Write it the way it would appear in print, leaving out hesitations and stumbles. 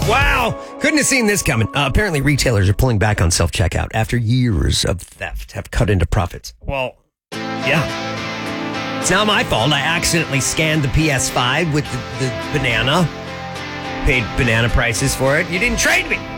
Wow. Couldn't have seen this coming. Apparently, retailers are pulling back on self-checkout after years of theft have cut into profits. Well, yeah. It's not my fault. I accidentally scanned the PS5 with the banana. Paid banana prices for it. You didn't trade me.